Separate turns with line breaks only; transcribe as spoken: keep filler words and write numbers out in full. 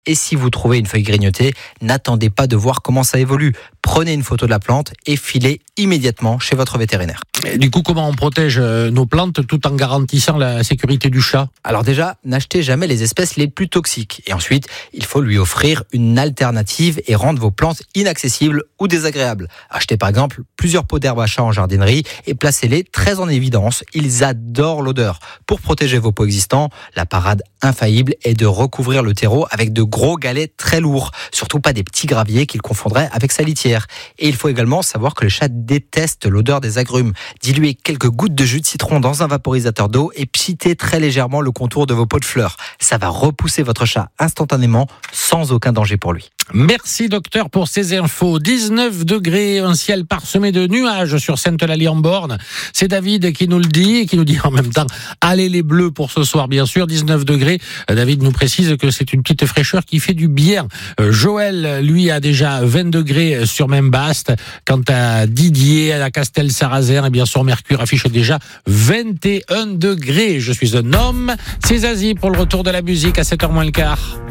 Et si vous trouvez une feuille grignotée, n'attendez pas de voir comment ça évolue. Prenez une photo de la plante et filez immédiatement chez votre vétérinaire.
Et du coup, comment on protège nos plantes tout en garantissant la sécurité du chat ?
Alors déjà, n'achetez jamais les espèces les plus toxiques. Et ensuite, il faut lui offrir une alternative et rendre vos plantes inaccessibles ou désagréables. Achetez par exemple plusieurs pots d'herbe à chat en jardinerie et placez-les très en évidence. Ils adorent l'odeur. Pour protéger vos pots existants, la parade infaillible est de recouvrir le terreau avec de gros galets très lourds. Surtout pas des petits graviers qu'il confondrait avec sa litière. Et il faut également savoir que les chats détestent l'odeur des agrumes. Diluez quelques gouttes de jus de citron dans un vaporisateur d'eau et pchitez très légèrement le contour de vos pots de fleurs. Ça va repousser votre chat instantanément sans aucun danger pour lui.
Merci docteur pour ces infos. dix-neuf degrés, un ciel parsemé de nuages sur Sainte-Eulalie-en-Born. C'est David qui nous le dit et qui nous dit en même temps allez les bleus pour ce soir bien sûr. dix-neuf degrés. David nous précise que c'est une petite fraîcheur qui fait du bien. Joël lui a déjà vingt degrés sur Membast. Quant à Didier à Castel-Sarrazin, et bien sûr Mercure affiche déjà vingt et un degrés. Je suis un homme. C'est Zazie pour le retour de la musique à sept heures moins le quart.